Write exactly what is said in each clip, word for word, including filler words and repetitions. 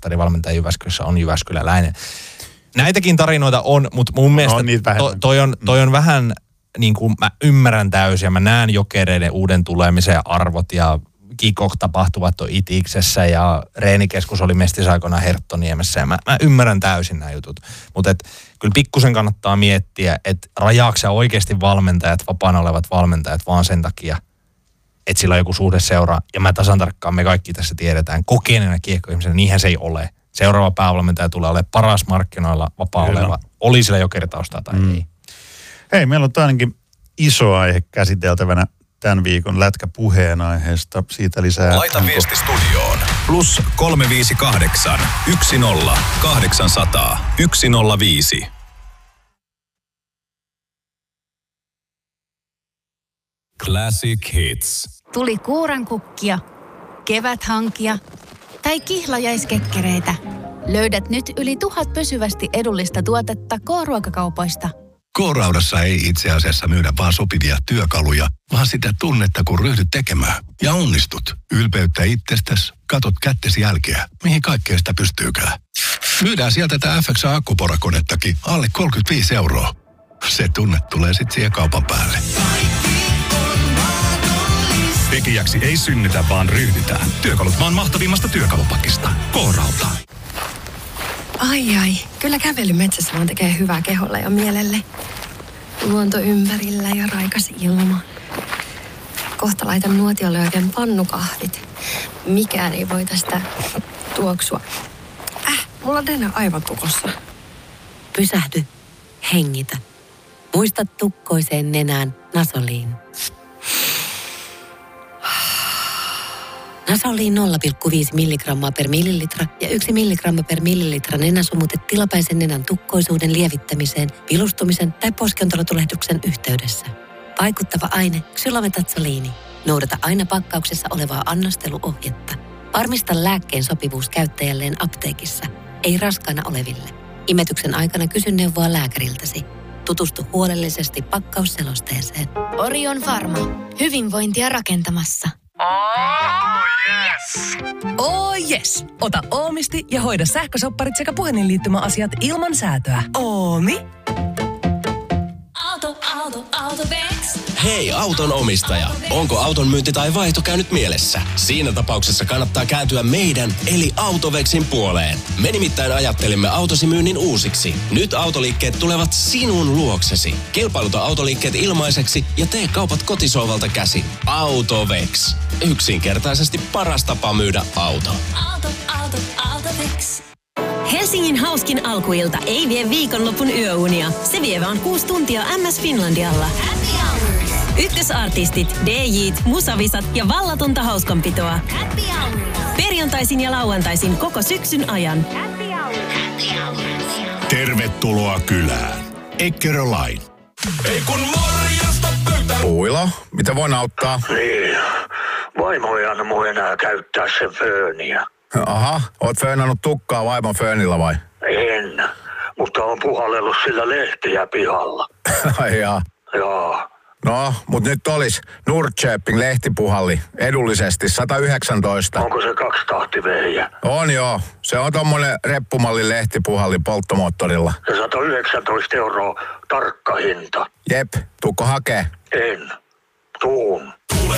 mestarivalmentaja Jyväskylässä on jyväskyläläinen. Näitäkin tarinoita on, mutta mun mielestä no, to, toi, on, toi on vähän niin kuin mä ymmärrän täysin ja mä näen Jokereiden uuden tulemisen arvot ja kick-off-tapahtuvat on Itiksessä ja reenikeskus oli mestisaikona Herttoniemessä ja mä, mä ymmärrän täysin nämä jutut. Mutta kyllä pikkusen kannattaa miettiä, että rajaako sä oikeasti valmentajat, vapaana olevat valmentajat vaan sen takia, että sillä on joku suhde seuraa. Ja mä tasan tarkkaan, me kaikki tässä tiedetään, kokeneena kiekkoihmisenä, niinhän se ei ole. Seuraava päävalmentaja tulee olemaan paras markkinoilla vapaa kyllä oleva, oli sillä jokeritaustaa tai mm. ei. Hei, meillä on ainakin iso aihe käsiteltävänä tämän viikon lätkäpuheenaiheesta. Siitä lisää. Laita onko... viesti studioon. Plus kolme viisi kahdeksan, yksi nolla, kahdeksansataa, yksi nolla viisi. Classic Hits. Tuli kuurankukkia, keväthankia tai kihlajaiskekkereitä. Löydät nyt yli tuhat pysyvästi edullista tuotetta K-ruokakaupoista. K-raudassa ei itse asiassa myydä vaan sopivia työkaluja, vaan sitä tunnetta, kun ryhdyt tekemään. Ja onnistut. Ylpeyttä itsestäsi, katot kättesi jälkeä, mihin kaikkea sitä pystyykään. Myydään sieltä tätä F X A-akkuporakonettakin alle kolmekymmentäviisi euroa. Se tunne tulee sitten siihen kaupan päälle. Tekijäksi ei synnytä, vaan ryhdytään. Työkalut maan mahtavimmasta työkalupakista. K-rauta. Ai ai, kyllä kävely metsässä vaan tekee hyvää keholle ja mielelle. Luonto ympärillä ja raikas ilma. Kohta laitan nuotiolle oikein pannukahvit. Mikään ei voi tästä tuoksua. Äh, mulla on nenä aivan tukossa. Pysähdy, hengitä. Muista tukkoiseen nenään Nasoliin. Nasoliin nolla pilkku viisi milligrammaa per millilitra ja yksi milligramma per millilitra nenäsumutet tilapäisen nenän tukkoisuuden lievittämiseen, vilustumisen tai poskiontelotulehduksen yhteydessä. Vaikuttava aine xylometatsoliini. Noudata aina pakkauksessa olevaa annosteluohjetta. Varmista lääkkeen sopivuus käyttäjälleen apteekissa, ei raskaana oleville. Imetyksen aikana kysy neuvoa lääkäriltäsi. Tutustu huolellisesti pakkausselosteeseen. Orion Pharma. Hyvinvointia rakentamassa. Oh yes! Oh yes! Ota Oomisti ja hoida sähkösopparit sekä puhelinliittymäasiat ilman säätöä. Oomi. Auto, auto, Autovex. Hei auton omistaja, onko auton myynti tai vaihto käynyt mielessä? Siinä tapauksessa kannattaa kääntyä meidän eli Autovexin puoleen. Me nimittäin ajattelimme autosi myynnin uusiksi. Nyt autoliikkeet tulevat sinun luoksesi. Kilpailuta autoliikkeet ilmaiseksi ja tee kaupat kotisohvalta käsin. Autovex. Yksinkertaisesti paras tapa myydä auto. Auto, auto, Autovex. Helsingin hauskin alkuilta ei vie viikonlopun yöunia. Se vie vaan kuusi tuntia M S Finlandialla. Happy Hours. Ykkösartistit, D J:t, musavisat ja vallatonta hauskanpitoa. Happy Hours. Perjantaisin ja lauantaisin koko syksyn ajan. Happy Hours. Happy Hours. Tervetuloa kylään. Eckerölain. Ei kun morjesta pöytään. Puilo, mitä voin auttaa? Niin, vaimo ei anna mun enää käyttää sen fööniä. Aha, oot föönannut tukkaa vaimon föönillä vai? En, mutta on puhallellut sillä lehtiä pihalla. Ai jaa. Joo. No, mut nyt olis Nordköping lehtipuhalli edullisesti sata yhdeksäntoista. Onko se kaksitahtivehjä? On joo, se on tommonen reppumallin lehtipuhalli polttomoottorilla. Ja sata yhdeksäntoista euroa tarkka hinta. Jep, tuukko hakee? En, tuun. Tule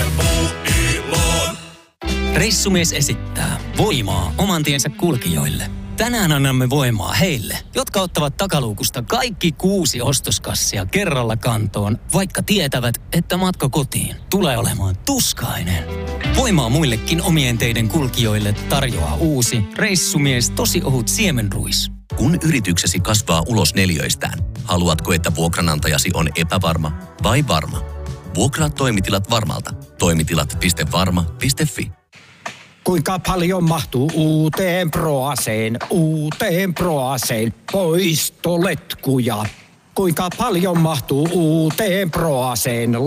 Puuiloon. Reissumies esittää voimaa oman tiensä kulkijoille. Tänään annamme voimaa heille, jotka ottavat takaluukusta kaikki kuusi ostoskassia kerralla kantoon, vaikka tietävät, että matka kotiin tulee olemaan tuskainen. Voimaa muillekin omien teiden kulkijoille tarjoaa uusi Reissumies tosi ohut siemenruis. Kun yrityksesi kasvaa ulos neliöistään, haluatko, että vuokranantajasi on epävarma vai varma? Vuokraa toimitilat Varmalta. Toimitilat piste varma piste fi. Kuinka paljon mahtuu uuteen Proaseen, uuteen Proaseen poistoletkuja? Kuinka paljon mahtuu uuteen Proaseen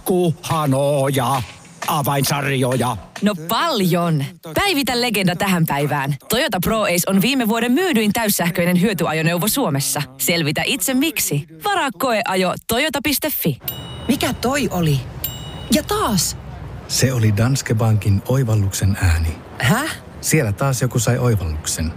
laskuhanoja, avainsarjoja? No paljon! Päivitä legenda tähän päivään. Toyota ProAce on viime vuoden myydyin täyssähköinen hyötyajoneuvo Suomessa. Selvitä itse miksi. Varaa koeajo toyota piste fi. Mikä toi oli? Ja taas! Se oli Danske Bankin oivalluksen ääni. Häh? Siellä taas joku sai oivalluksen.